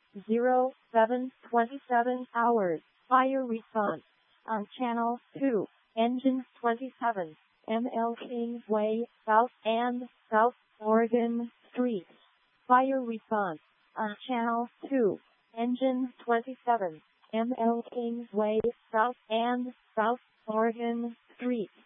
0727 hours. Fire response on Channel 2, Engine 27, ML Kingsway, South and South Oregon Street. Fire response on Channel 2, Engine 27, ML Kingsway, South and South Oregon Street.